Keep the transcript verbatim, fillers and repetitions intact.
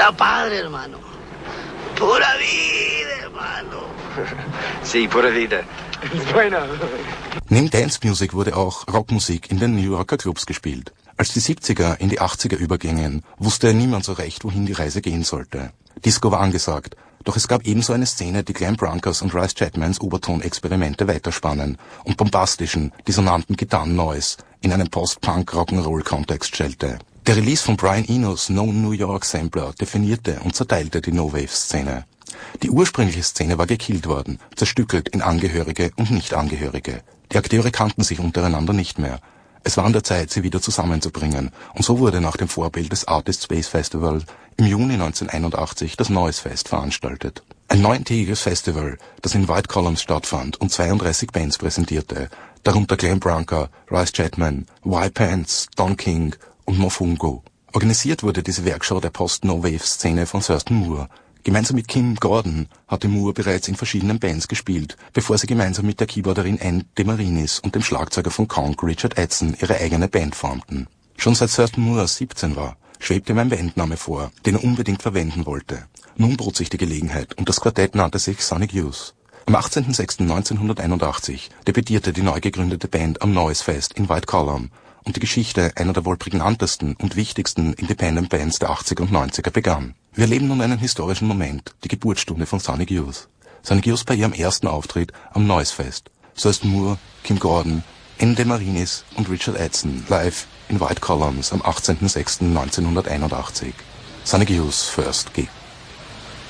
Está padre, hermano. Pura vida, hermano. Sí, pura vida. Bueno. Neben Dance Music wurde auch Rockmusik in den New Yorker Clubs gespielt. Als die siebziger in die achtziger übergingen, wusste niemand so recht, wohin die Reise gehen sollte. Disco war angesagt, doch es gab ebenso eine Szene, die Glenn Brancas und Rice Chatmans Obertonexperimente weiterspannen und bombastischen, dissonanten Gitarren-Noise in einen Post-Punk-Rock'n'Roll-Kontext stellte. Der Release von Brian Enos No New York Sampler definierte und zerteilte die No-Wave-Szene. Die ursprüngliche Szene war gekillt worden, zerstückelt in Angehörige und Nicht-Angehörige. Die Akteure kannten sich untereinander nicht mehr. Es war an der Zeit, sie wieder zusammenzubringen, und so wurde nach dem Vorbild des Artist Space Festival im Juni neunzehnhunderteinundachtzig das Noise Fest veranstaltet. Ein neuntägiges Festival, das in White Columns stattfand und zweiunddreißig Bands präsentierte, darunter Glenn Branca, Rice Chatman, Y-Pants, Don King und Mofungo. Organisiert wurde diese Werkshow der Post-No-Wave-Szene von Thurston Moore. Gemeinsam mit Kim Gordon hatte Moore bereits in verschiedenen Bands gespielt, bevor sie gemeinsam mit der Keyboarderin Ann DeMarinis und dem Schlagzeuger von Konk Richard Edson ihre eigene Band formten. Schon seit Thurston Moore siebzehn war, schwebte ihm ein Bandname vor, den er unbedingt verwenden wollte. Nun bot sich die Gelegenheit und das Quartett nannte sich Sonic Youth. Am achtzehnten sechsten neunzehnhunderteinundachtzig debütierte die neu gegründete Band am Noise Fest in White Column und die Geschichte einer der wohl prägnantesten und wichtigsten Independent Bands der achtziger und neunziger begann. Wir erleben nun einen historischen Moment, die Geburtsstunde von Sonic Youth. Sonic Youth bei ihrem ersten Auftritt am Noise Fest. Thurston Moore, Kim Gordon, Ann DeMarinis und Richard Edson live in White Columns am achtzehnten sechsten neunzehnhunderteinundachtzig. Sonic Youth First Gig.